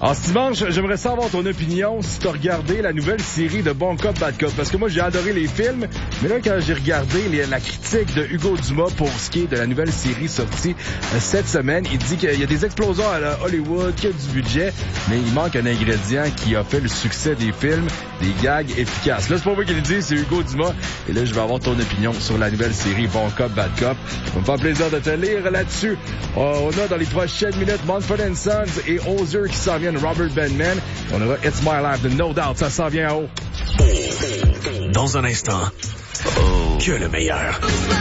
Alors, ce dimanche, j'aimerais savoir ton opinion si t'as regardé la nouvelle série de Bon Cop, Bad Cop. Parce que moi, j'ai adoré les films, mais là, quand j'ai regardé la critique de Hugo Dumas pour ce qui est de la nouvelle série sortie cette semaine, il dit qu'il y a des explosions à la Hollywood, qu'il y a du budget, mais il manque un ingrédient qui a fait le succès des films, des gags efficaces. Là, c'est pas moi qui le dis, c'est Hugo Dumas. Et là, je vais avoir ton opinion sur la nouvelle série Bon Cop, Bad Cop. Ça va me faire plaisir de te lire là-dessus. On a dans les prochaines minutes Mumford & Sons et Ozer qui s'en viennent, Robert Benman. On aura It's My Life de No Doubt, ça s'en vient en haut. Dans un instant, que le meilleur.